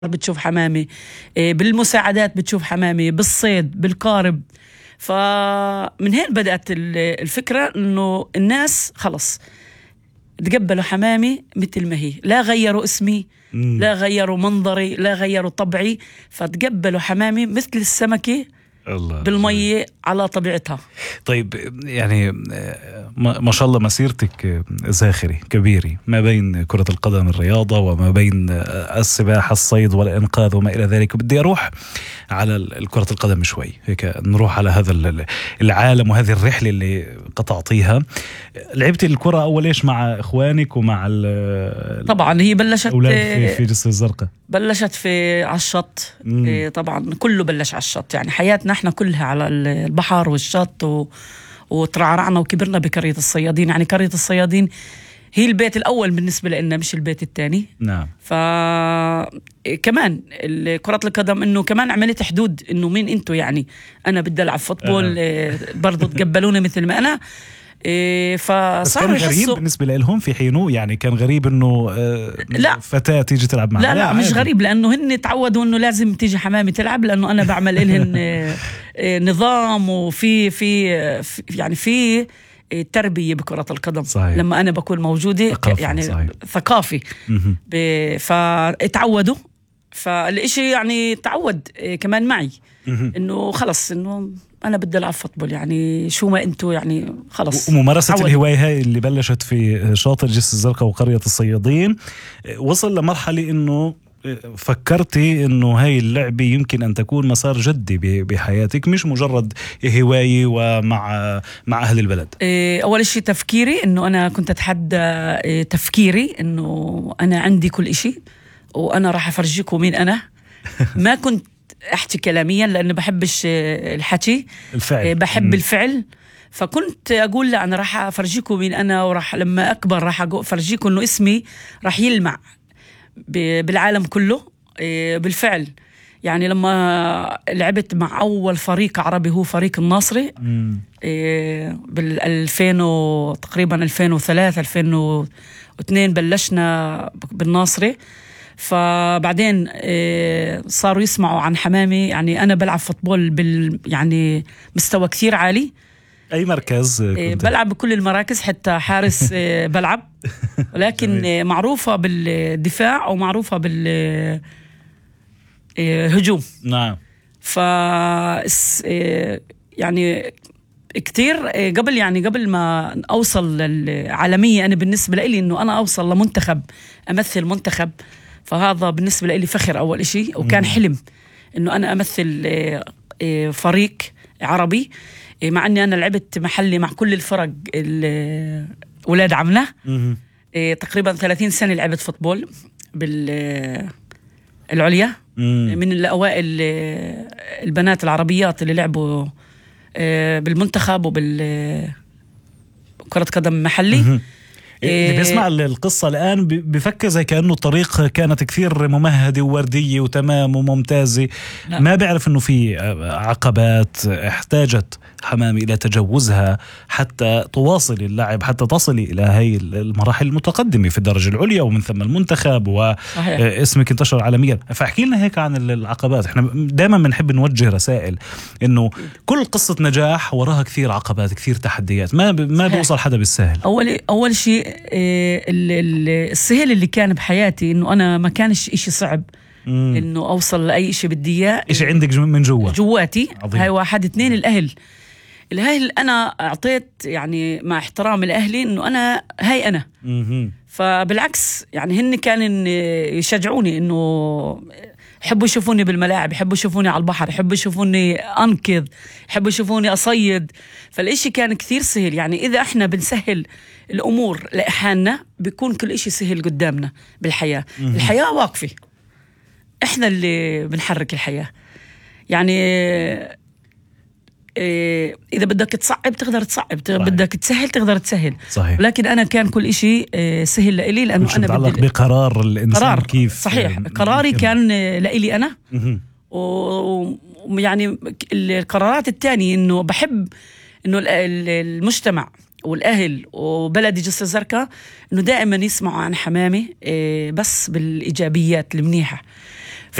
بتشوف حمامة، بالمساعدات بتشوف حمامة، بالصيد، بالقارب. فمن هين بدأت الفكرة إنه الناس خلص تقبلوا حمامة مثل ما هي، لا غيروا اسمي، لا غيروا منظري، لا غيروا طبعي، فتقبلوا حمامة مثل السمكة الله بالمية على طبيعتها. طيب يعني ما شاء الله مسيرتك زاخرة كبيرة ما بين كرة القدم الرياضة وما بين السباحة الصيد والإنقاذ وما إلى ذلك. بدي أروح على كرة القدم شوي هيك، نروح على هذا العالم وهذه الرحلة اللي قطعتيها. لعبتي الكرة أول إيش مع إخوانك ومع طبعا هي بلشت في جسر الزرقاء، بلشت على الشط. طبعا كله بلش على الشط، يعني حياتنا احنا كلها على البحر والشط وترعرعنا وكبرنا بقرية الصيادين. يعني قرية الصيادين هي البيت الأول بالنسبة لنا، مش البيت الثاني. نعم. فكمان كرة القدم إنه كمان عملت حدود إنه مين أنتوا، يعني أنا بدي ألعب فوتبول برضو تقبلوني مثل ما أنا. بس كان غريب بالنسبة لهم في حينه، يعني كان غريب إنه لا فتاة تيجي تلعب معنا. لا مش غريب، لأنه هن تعودوا إنه لازم تيجي حمامة تلعب، لأنه أنا بعمل لهن نظام وفي يعني في تربية بكرة القدم. صحيح. لما أنا بكون موجودة يعني صحيح. ثقافي فتعودوا، فالإشي يعني تعود كمان معي إنه خلص إنه أنا بدي ألعب فوتبول، يعني شو ما أنتوا يعني خلص. وممارسة الهواية هاي اللي بلشت في شاطئ جسر الزرقاء وقرية الصيادين وصل لمرحلة إنه فكرتي إنه هاي اللعبة يمكن أن تكون مسار جدي بحياتك، مش مجرد هواية ومع أهل البلد. أول شيء تفكيري إنه أنا كنت أتحدى تفكيري إنه أنا عندي كل إشي وأنا راح أفرجيكم مين أنا. ما كنت أحكي كلاميا لأنه بحبش الحكي، الفعل. بحب الفعل. فكنت أقول لا، أنا راح أفرجيكم مين أنا، وراح لما أكبر راح أفرجيكم إنه اسمي راح يلمع بالعالم كله. بالفعل يعني لما لعبت مع أول فريق عربي هو فريق الناصري بال2000 تقريبا 2003 2002 بلشنا بالناصري. فبعدين صاروا يسمعوا عن حمامي، يعني أنا بلعب فوتبول يعني مستوى كثير عالي. أي مركز؟ بلعب بكل المراكز، حتى حارس بلعب، ولكن معروفة بالدفاع ومعروفة بالهجوم. نعم. يعني كتير قبل ما أوصل للعالمية، أنا بالنسبة لي إنه أنا أوصل لمنتخب، أمثل منتخب، فهذا بالنسبة لي فخر أول إشي، وكان حلم إنه أنا أمثل فريق عربي، مع أني أنا لعبت محلي مع كل الفرق ولاد عمنا. تقريبا 30 سنة لعبت فوتبول بالعليا، من الأوائل البنات العربيات اللي لعبوا بالمنتخب وبالكرة قدم محلي. اللي بيسمع القصة الآن بفكر زي كأنه الطريق كانت كثير ممهدة ووردية وتمام وممتازة. ما بيعرف أنه في عقبات احتاجت حمامي إلى تجاوزها حتى تواصل اللعب، حتى تصلي إلى هاي المراحل المتقدمة في الدرجة العليا ومن ثم المنتخب واسمك انتشر عالميا. فاحكي لنا هيك عن العقبات. احنا دائما بنحب نوجه رسائل إنه كل قصة نجاح وراها كثير عقبات، كثير تحديات، ما بيوصل حدا بالسهل. أول شيء السهل اللي كان بحياتي إنه أنا ما كانش إشي صعب إنه أوصل لأي إشي بدي إياه. إشي عندك من جواتي. هاي واحد. اثنين، الأهل أنا أعطيت يعني مع احترام الأهلي إنه أنا هاي أنا. فبالعكس يعني هن كانوا يشجعوني، إنه يحبوا يشوفوني بالملاعب، يحبوا يشوفوني على البحر، يحبوا يشوفوني أنقذ، يحبوا يشوفوني أصيد. فالإشي كان كثير سهل. يعني إذا إحنا بنسهل الأمور لإحنا بيكون كل إشي سهل قدامنا بالحياة. الحياة واقفة، إحنا اللي بنحرك الحياة. يعني إذا بدك تصعب تقدر تصعب، بدك تسهل تقدر تسهل. صحيح. لكن أنا كان كل إشي سهل لإلي، لأنه أنا متعلق بقرار الإنسان. كيف صحيح قراري كان لإلي أنا. ويعني القرارات التانية إنه بحب إنه المجتمع والأهل وبلدي جسر الزرقاء إنه دائما يسمعوا عن حمامي بس بالإيجابيات المنيحة.